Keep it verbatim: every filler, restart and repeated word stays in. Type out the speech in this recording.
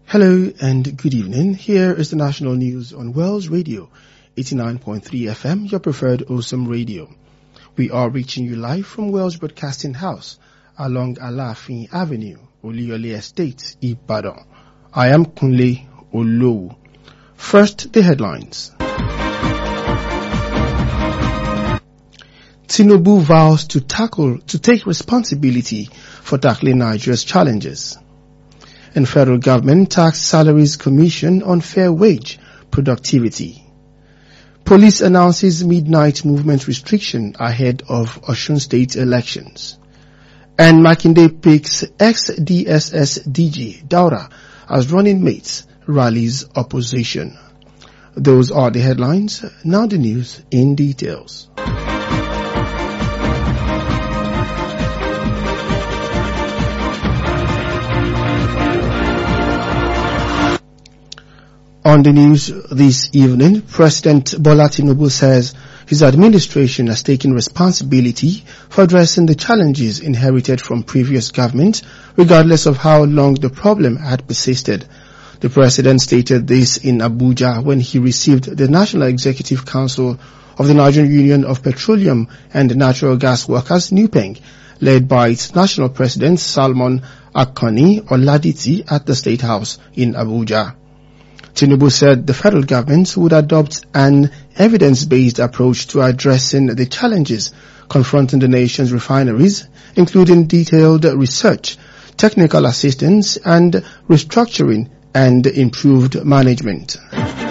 Hello and good evening. Here is the national news on Wells Radio, eighty-nine point three F M, your preferred awesome radio. We are reaching you live from Wells Broadcasting House along Alafin Avenue, Oluyole Estate, Ibadan. I am Kunle Olowu. First, the headlines. Tinubu vows to tackle, to take responsibility for tackling Nigeria's challenges. And federal government tax salaries commission on fair wage productivity. Police announces midnight movement restriction ahead of Osun State elections. And Makinde picks ex-D S S D G Daura as running mates, rallies opposition. Those are the headlines. Now the news in details. On the news this evening, President Bola Tinubu says his administration has taken responsibility for addressing the challenges inherited from previous government, regardless of how long the problem had persisted. The president stated this in Abuja when he received the National Executive Council of the Nigerian Union of Petroleum and Natural Gas Workers, NUPENG, led by its national president Salmon Akani Oladiti at the State House in Abuja. Tinubu said the federal government would adopt an evidence-based approach to addressing the challenges confronting the nation's refineries, including detailed research, technical assistance, and restructuring and improved management.